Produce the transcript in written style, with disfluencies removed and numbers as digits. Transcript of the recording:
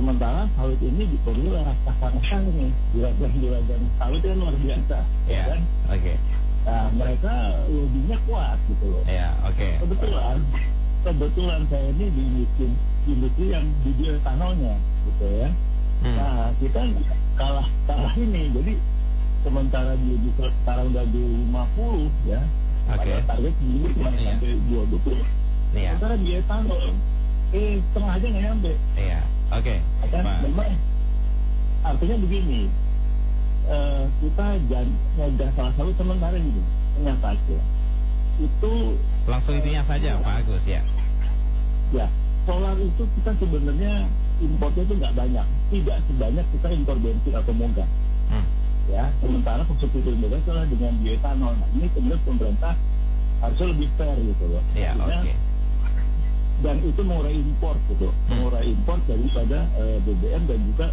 sementara sawit ini diperlukan raksasa nih, juragan sawit kan luar biasa, ya kan? Nah, mereka lobbynya kuat gitu loh. Kebetulan saya ini di industri yang di bioetanolnya, gitu ya. Nah, kita kalah ini, jadi sementara di sekarang udah di 50 ya, target dulu cuma sampai 20. Sementara bioetanol setengah aja nggak nyampe. Memang artinya begini, kita ngegas salah satu sementara gitu, ternyata aja itu langsung intinya saja Pak Agus ya. Ya, solar itu kita sebenarnya importnya itu nggak banyak, tidak sebanyak kita impor bensin atau moga. Ya, sementara substitusi moga adalah dengan bioetanol. Nah, ini kemudian pemerintah harusnya lebih fair gitu loh. Dan itu mengurangi impor gitu, mengurangi impor daripada BBM dan juga